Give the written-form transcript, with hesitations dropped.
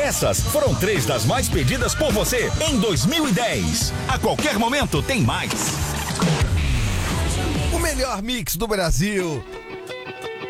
Essas foram 3 das mais pedidas por você em 2010. A qualquer momento tem mais. O melhor mix do Brasil.